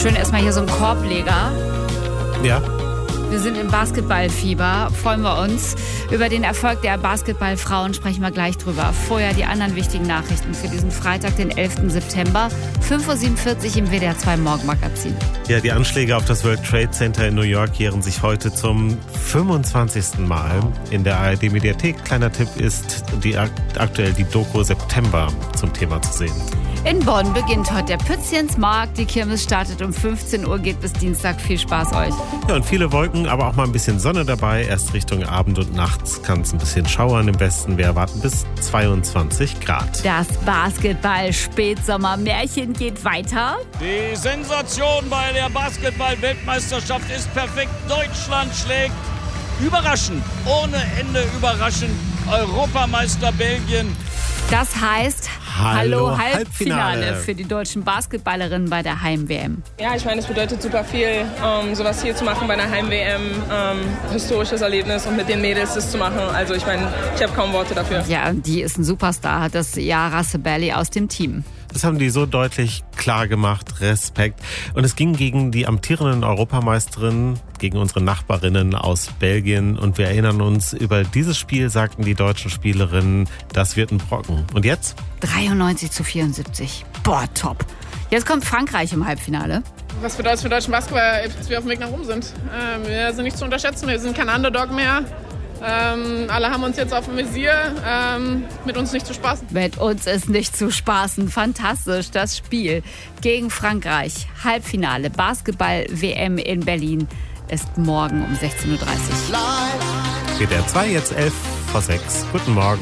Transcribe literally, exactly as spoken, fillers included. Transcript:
Schön erstmal hier so ein Korbleger. Ja. Wir sind im Basketballfieber, freuen wir uns. Über den Erfolg der Basketballfrauen sprechen wir gleich drüber. Vorher die anderen wichtigen Nachrichten für diesen Freitag, den elften September, fünf Uhr siebenundvierzig im W D R zwei Morgenmagazin. Ja, die Anschläge auf das World Trade Center in New York jähren sich heute zum fünfundzwanzigsten Mal in der A R D-Mediathek. Kleiner Tipp ist die aktuell die Doku September zum Thema zu sehen. In Bonn beginnt heute der Pützchensmarkt. Die Kirmes startet um fünfzehn Uhr, geht bis Dienstag. Viel Spaß euch. Ja, und viele Wolken, aber auch mal ein bisschen Sonne dabei. Erst Richtung Abend und nachts kann es ein bisschen schauern im Westen. Wir erwarten bis zweiundzwanzig Grad. Das Basketball-Spätsommer-Märchen geht weiter. Die Sensation bei der Basketball-Weltmeisterschaft ist perfekt. Deutschland schlägt überraschend, ohne Ende überraschend, Europameister Belgien. Das heißt, Hallo, Hallo Halbfinale, Halbfinale für die deutschen Basketballerinnen bei der Heim-W M. Ja, ich meine, es bedeutet super viel, ähm, sowas hier zu machen bei der Heim-W M. Ähm, historisches Erlebnis und mit den Mädels das zu machen. Also ich meine, ich habe kaum Worte dafür. Ja, die ist ein Superstar, hat das Yara Sabelli aus dem Team. Das haben die so deutlich klar gemacht. Respekt. Und es ging gegen die amtierenden Europameisterinnen, gegen unsere Nachbarinnen aus Belgien. Und wir erinnern uns, über dieses Spiel sagten die deutschen Spielerinnen, das wird ein Brocken. Und jetzt? dreiundneunzig zu vierundsiebzig. Boah, top. Jetzt kommt Frankreich im Halbfinale. Was bedeutet es für deutschen Basketball, dass wir auf dem Weg nach oben sind? Ähm, wir sind nicht zu unterschätzen, wir sind kein Underdog mehr. Ähm, alle haben uns jetzt auf dem Visier, ähm, mit uns nicht zu spaßen. Mit uns ist nicht zu spaßen. Fantastisch, das Spiel gegen Frankreich. Halbfinale Basketball-W M in Berlin ist morgen um sechzehn Uhr dreißig. W D R zwei, jetzt elf vor sechs. Guten Morgen.